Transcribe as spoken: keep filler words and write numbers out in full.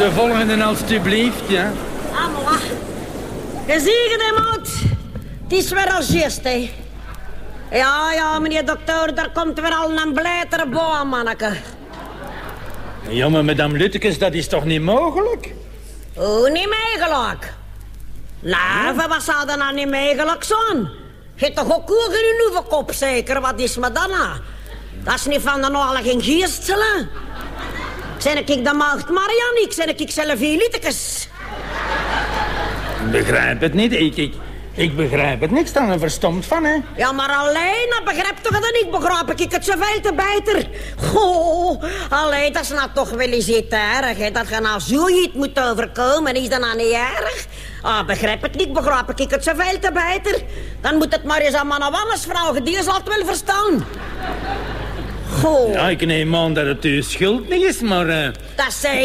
De volgende alstublieft, ja. Ah, moi. Je ziet hem uit. Het is weer als gist, hè. Ja, ja, meneer dokter, daar komt weer al een blijtere boom, manneke. Ja, maar madame Luttekes, dat is toch niet mogelijk? Hoe niet mogelijk? Nou, ja? Wat zou dat nou niet mogelijk zijn? Je hebt toch ook ogen in uw kop, zeker? Wat is me dan nou? Dat is niet van de oorlog in Gierstelen. Zijn ik de maagd Marianne, ik zijn ik zelf hier Luttekes. Ik begrijp het niet, ik, ik, ik begrijp het niks dan, er verstomd van, hè. Ja, maar alleen, dat begrijp toch dat niet, begrijp ik het zoveel te beter. Goh, alleen, dat is nou toch wel eens iets erg, hè. Dat je nou zoiets moet overkomen, is dat nou niet erg? Ah, begrijp het niet, begrijp ik het zoveel te beter. Dan moet het maar eens aan mannen Wannes vragen, die zal het wel verstaan. Goh. Ja, ik neem aan dat het uw schuld niet is, maar... Uh... Dat zei